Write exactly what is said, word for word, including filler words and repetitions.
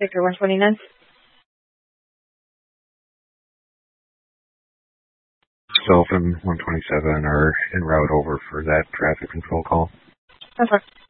Victor one twenty-nine. Self and one twenty-seven are en route over for that traffic control call. Okay.